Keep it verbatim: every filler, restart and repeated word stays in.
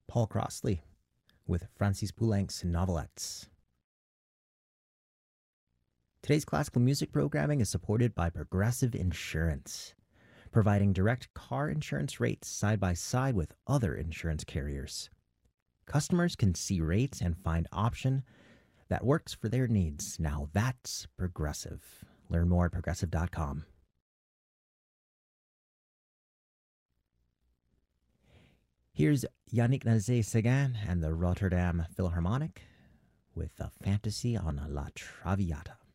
Paul Crossley with Francis Poulenc's novelettes. Today's classical music programming is supported by Progressive Insurance, providing direct car insurance rates side by side with other insurance carriers. Customers can see rates and find option that works for their needs. Now that's Progressive. Learn more at progressive dot com. Here's Yannick Nézet-Séguin and the Rotterdam Philharmonic with a fantasy on La Traviata.